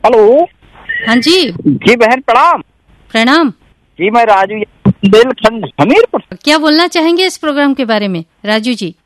Hello. हाँ जी। जी बहन प्रणाम। प्रणाम। जी मैं राजू, बुंदेलखंड हमीरपुर। क्या बोलना चाहेंगे इस प्रोग्राम के बारे में राजू जी?